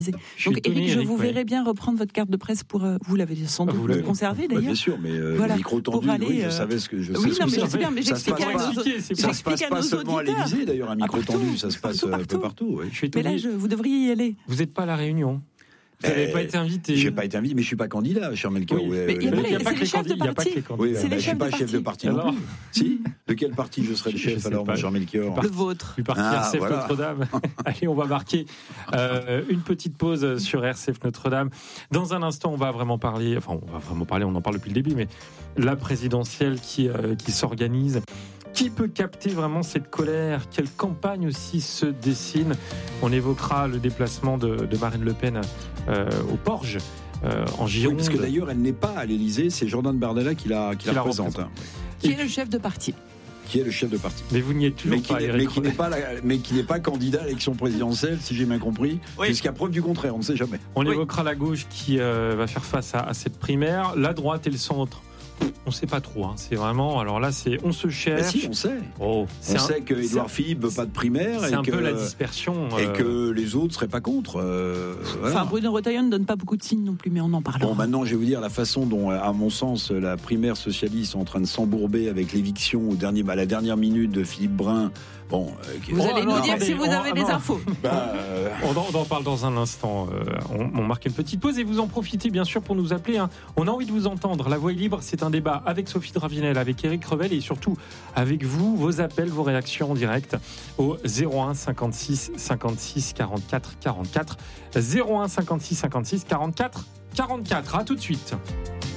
Donc Éric, je vous verrai bien reprendre votre carte de presse pour... vous l'avez sans doute conservée d'ailleurs. Bien sûr, mais le micro tendu, je savais ce que je sais. Oui, non, mais je sais bien, mais j'explique à nos auditeurs. Ça se passe pas seulement à l'Élysée d'ailleurs, un micro tendu, ça se passe un peu partout. Mais là, vous devriez y aller. Vous n'êtes pas à la Réunion. Vous n'avez pas été invité. J'ai pas été invité, mais je suis pas candidat, cher Melchior. Mais il n'y a pas que les chefs de parti. Oui, je suis pas chef de parti non plus. Si, de quel parti je serai le chef alors, mon cher Melchior? Le vôtre. Du parti RCF Notre-Dame. Allez, on va marquer une petite pause sur RCF Notre-Dame. Dans un instant, on va vraiment parler. Enfin, on en parle depuis le début, mais la présidentielle qui s'organise. Qui peut capter vraiment cette colère? Quelle campagne aussi se dessine? On évoquera le déplacement de Marine Le Pen au Porge, en Gironde. Oui, parce que d'ailleurs, elle n'est pas à l'Élysée, c'est Jordan Bardella qui la représente. Qui est le chef de parti. Mais vous n'y êtes toujours pas, mais qui n'est pas candidat à l'élection présidentielle, si j'ai bien compris. Oui. Jusqu'à preuve du contraire, on ne sait jamais. On évoquera la gauche qui va faire face à cette primaire, la droite et le centre. On ne sait pas trop, c'est vraiment. Alors là, on se cherche. Si, on sait. On sait que Édouard Philippe veut pas de primaire. C'est un peu la dispersion. Et que les autres seraient pas contre. Enfin, Bruno Retailleau ne donne pas beaucoup de signes non plus, mais on en parlera. Bon, maintenant, je vais vous dire la façon dont, à mon sens, la primaire socialiste est en train de s'embourber avec l'éviction à la dernière minute de Philippe Brun. Bon, vous allez nous dire si vous avez des infos. On en parle dans un instant. On marque une petite pause et vous en profitez bien sûr pour nous appeler. On a envie de vous entendre. La Voix est libre, c'est un débat avec Sophie Dravinel, avec Éric Revel et surtout avec vous, vos appels, vos réactions en direct au 01 56 56 44 44. 01 56 56 44 44. À tout de suite.